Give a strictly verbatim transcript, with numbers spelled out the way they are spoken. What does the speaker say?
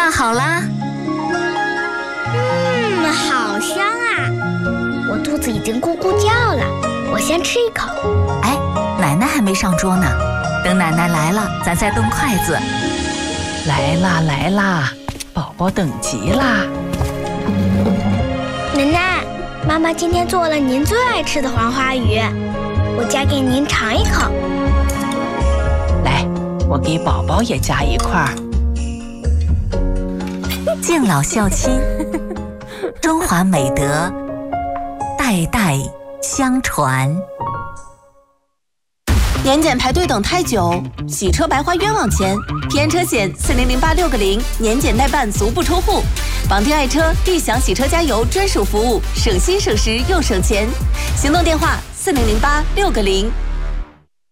饭好啦。 嗯，好香啊！我肚子已经咕咕叫了，我先吃一口。 哎，奶奶还没上桌呢，等奶奶来了，咱再动筷子。 来啦来啦，宝宝等急啦！ 奶奶，妈妈今天做了您最爱吃的黄花鱼，我夹给您尝一口。 来，我给宝宝也夹一块儿。 敬老孝亲，中华美德代代相传。 年检排队等太久，洗车白花冤枉钱。平安车险四零零八六个零，年检代办足不出户。绑定爱车，立享洗车加油专属服务，省心省时又省钱。行动电话四零零八六个零。